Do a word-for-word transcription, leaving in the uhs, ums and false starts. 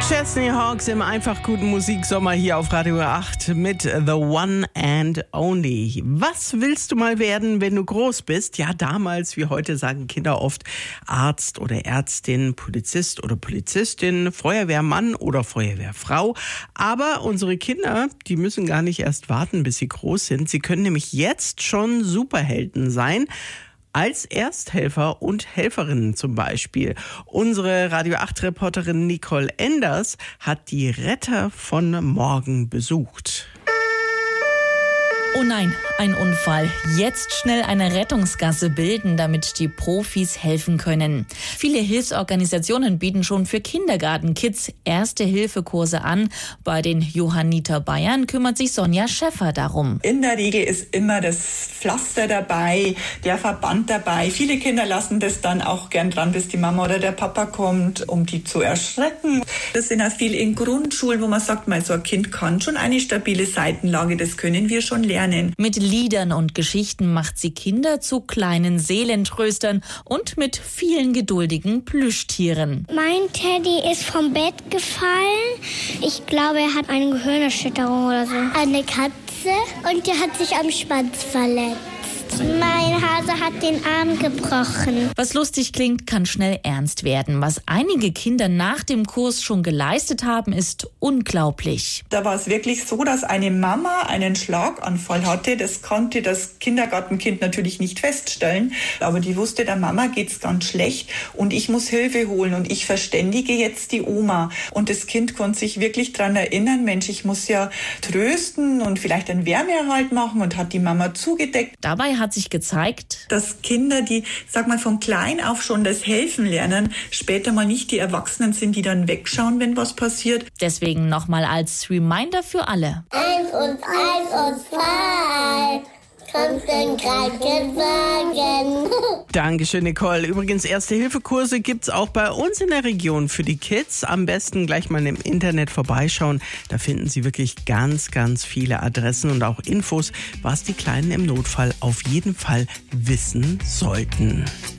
Chesney Hawkes im einfach guten Musiksommer hier auf Radio acht mit The One and Only. Was willst du mal werden, wenn du groß bist? Ja, damals wie heute sagen Kinder oft Arzt oder Ärztin, Polizist oder Polizistin, Feuerwehrmann oder Feuerwehrfrau. Aber unsere Kinder, die müssen gar nicht erst warten, bis sie groß sind. Sie können nämlich jetzt schon Superhelden sein. Als Ersthelfer und Helferinnen zum Beispiel. Unsere Radio acht Reporterin Nicole Enders hat die Retter von morgen besucht. Oh nein, ein Unfall. Jetzt schnell eine Rettungsgasse bilden, damit die Profis helfen können. Viele Hilfsorganisationen bieten schon für Kindergartenkids Erste-Hilfe-Kurse an. Bei den Johanniter Bayern kümmert sich Sonja Schäffer darum. In der Regel ist immer das Pflaster dabei, der Verband dabei. Viele Kinder lassen das dann auch gern dran, bis die Mama oder der Papa kommt, um die zu erschrecken. Das sind auch viel in Grundschulen, wo man sagt, mal so ein Kind kann schon eine stabile Seitenlage, das können wir schon lernen. Mit Liedern und Geschichten macht sie Kinder zu kleinen Seelentröstern und mit vielen geduldigen Plüschtieren. Mein Teddy ist vom Bett gefallen. Ich glaube, er hat eine Gehirnerschütterung oder so. Eine Katze und der hat sich am Schwanz verletzt. Mein Hase hat den Arm gebrochen. Was lustig klingt, kann schnell ernst werden. Was einige Kinder nach dem Kurs schon geleistet haben, ist unglaublich. Da war es wirklich so, dass eine Mama einen Schlaganfall hatte. Das konnte das Kindergartenkind natürlich nicht feststellen. Aber die wusste, der Mama geht's ganz schlecht und ich muss Hilfe holen und ich verständige jetzt die Oma. Und das Kind konnte sich wirklich daran erinnern, Mensch, ich muss ja trösten und vielleicht einen Wärmeerhalt machen und hat die Mama zugedeckt. Dabei hat sich gezeigt, dass Kinder, die, sag mal, von klein auf schon das Helfen lernen, später mal nicht die Erwachsenen sind, die dann wegschauen, wenn was passiert. Deswegen nochmal als Reminder für alle. Eins und eins und zwei. Kommt den Krankenwagen. Dankeschön, Nicole. Übrigens, Erste-Hilfe-Kurse gibt's auch bei uns in der Region für die Kids. Am besten gleich mal im Internet vorbeischauen. Da finden Sie wirklich ganz, ganz viele Adressen und auch Infos, was die Kleinen im Notfall auf jeden Fall wissen sollten.